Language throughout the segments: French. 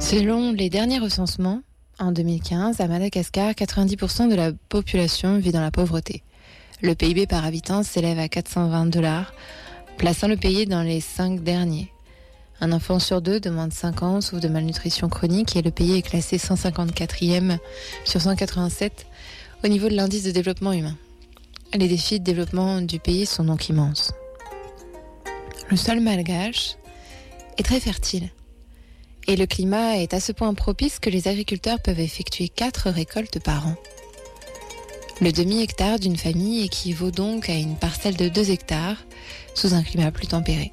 Selon les derniers recensements, en 2015, à Madagascar, 90% de la population vit dans la pauvreté. Le PIB par habitant s'élève à 420 $, plaçant le pays dans les 5 derniers. Un enfant sur 2 de moins de 5 ans souffre de malnutrition chronique et le pays est classé 154e sur 187 au niveau de l'indice de développement humain. Les défis de développement du pays sont donc immenses. Le sol malgache est très fertile et le climat est à ce point propice que les agriculteurs peuvent effectuer 4 récoltes par an. Le demi-hectare d'une famille équivaut donc à une parcelle de 2 hectares sous un climat plus tempéré.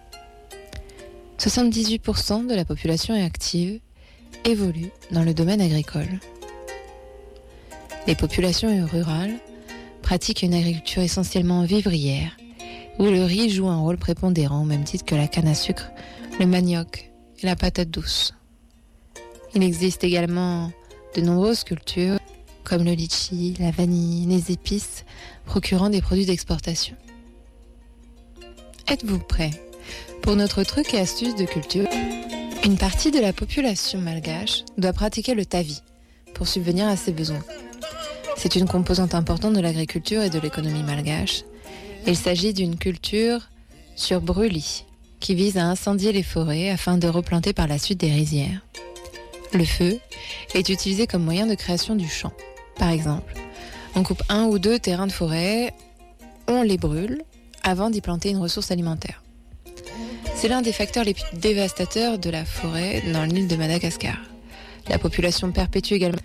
78% de la population est active, évolue dans le domaine agricole. Les populations rurales pratiquent une agriculture essentiellement vivrière, où le riz joue un rôle prépondérant au même titre que la canne à sucre, le manioc et la patate douce. Il existe également de nombreuses cultures, comme le litchi, la vanille, les épices, procurant des produits d'exportation. Êtes-vous prêts pour notre truc et astuce de culture? Une partie de la population malgache doit pratiquer le tavi pour subvenir à ses besoins. C'est une composante importante de l'agriculture et de l'économie malgache. Il s'agit d'une culture sur brûlis qui vise à incendier les forêts afin de replanter par la suite des rizières. Le feu est utilisé comme moyen de création du champ. Par exemple, on coupe 1 ou 2 terrains de forêt, on les brûle avant d'y planter une ressource alimentaire. C'est l'un des facteurs les plus dévastateurs de la forêt dans l'île de Madagascar. La population perpétue également